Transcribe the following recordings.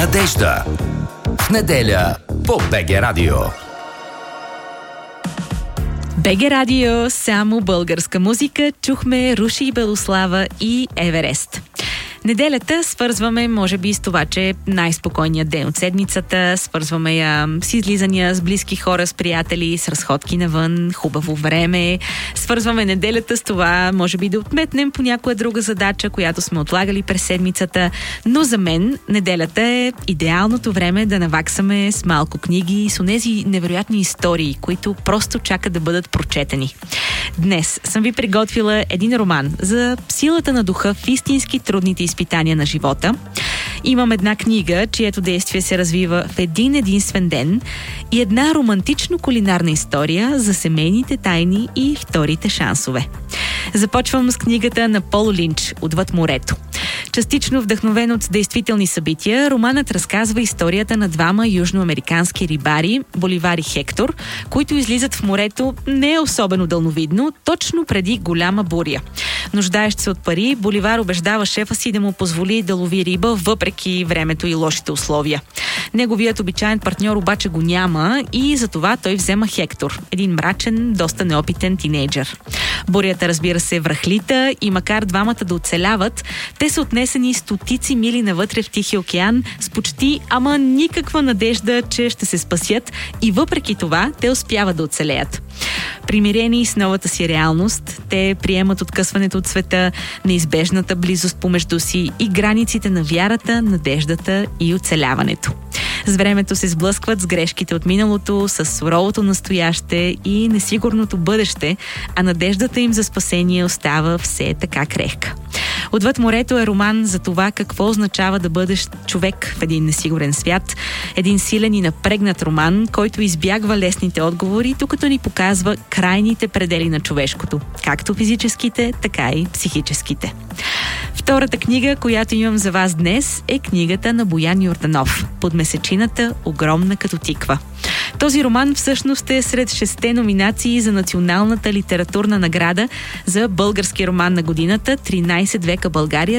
Надежда. В неделя по БГ Радио. БГ Радио, само българска музика. Чухме Руши Белослава и Еверест. Неделята свързваме, може би, с това, че е най-спокойният ден от седмицата. Свързваме я с излизания с близки хора, с приятели, с разходки навън, хубаво време. Свързваме неделята с това, може би, да отметнем по някоя друга задача, която сме отлагали през седмицата. Но за мен неделята е идеалното време да наваксаме с малко книги, с онези невероятни истории, които просто чакат да бъдат прочетени. Днес съм ви приготвила един роман за силата на духа в истински трудните изпитания на живота. Имам една книга, чието действие се развива в един единствен ден, и една романтично-кулинарна история за семейните тайни и вторите шансове. Започвам с книгата на Пол Линч "Отвъд морето". Частично вдъхновен от действителни събития, романът разказва историята на двама южноамерикански рибари, Боливар и Хектор, които излизат в морето не особено дълновидно, точно преди голяма буря. Нуждаещ се от пари, Боливар убеждава шефа си да му позволи да лови риба, въпреки времето и лошите условия. Неговият обичаен партньор обаче го няма и затова той взема Хектор, един мрачен, доста неопитен тинейджър. Бурята, разбира се, връхлита и макар двамата да оцеляват, те са отнесени стотици мили навътре в Тихия океан с почти, ама никаква надежда, че ще се спасят, и въпреки това те успяват да оцелеят. Примирени с новата си реалност, те приемат откъсването от света, неизбежната близост помежду си и границите на вярата, надеждата и оцеляването. С времето се сблъскват с грешките от миналото, с суровото настояще и несигурното бъдеще, а надеждата им за спасение остава все така крехка. "Отвъд морето" е роман за това какво означава да бъдеш човек в един несигурен свят. Един силен и напрегнат роман, който избягва лесните отговори, докато ни показва крайните предели на човешкото, както физическите, така и психическите. Втората книга, която имам за вас днес, е книгата на Боян Йорданов "Под месечината, огромна като тиква". Този роман всъщност е сред 6 номинации за Националната литературна награда за български роман на годината 13 века България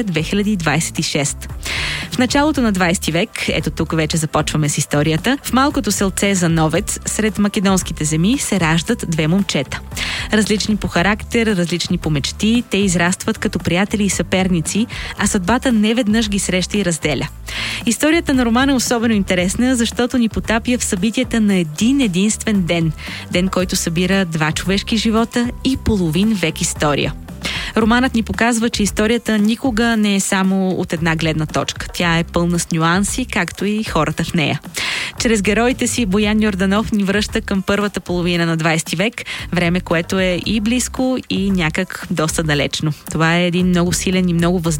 2026. В началото на 20 век, ето тук вече започваме с историята, в малкото селце Зановец, сред македонските земи, се раждат две момчета. Различни по характер, различни по мечти, те израстват като приятели и съперници, а съдбата неведнъж ги среща и разделя. Историята на романа е особено интересна, защото ни потапя в събитията на един единствен ден. Ден, който събира 2 човешки живота и половин век история. Романът ни показва, че историята никога не е само от една гледна точка. Тя е пълна с нюанси, както и хората в нея. Чрез героите си Боян Йорданов ни връща към първата половина на 20 век, време, което е и близко, и някак доста далечно. Това е един много силен и много